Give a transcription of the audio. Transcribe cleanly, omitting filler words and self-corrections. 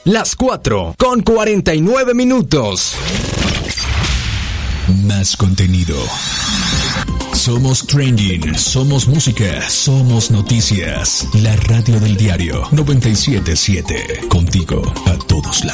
Las 4:49. Más contenido. Somos trending, somos música, somos noticias. La radio del diario 97.7. Contigo a todos lados.